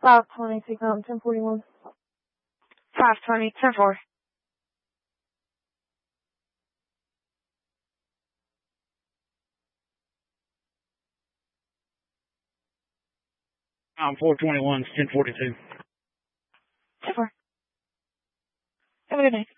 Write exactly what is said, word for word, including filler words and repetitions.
five twenty, six mountain, ten forty-one. five twenty, ten four. Um, four twenty-one, ten forty-two. ten four. Have a good night.